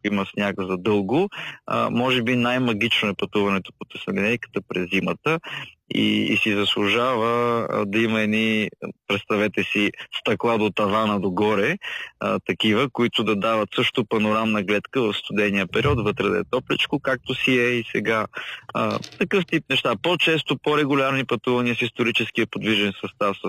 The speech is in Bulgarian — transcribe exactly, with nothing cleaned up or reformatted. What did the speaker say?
има сняг за дълго. А, може би най-магично е пътуването по Тесалониката през зимата и, и си заслужава а, да има едни, представете си, стъкла до тавана догоре, а, такива, които да дават също панорамна гледка в студения период, вътре да е топличко, както си е и сега. А, такъв тип неща. По-често, по-регулярни пътувания с историческия подвижен състав, с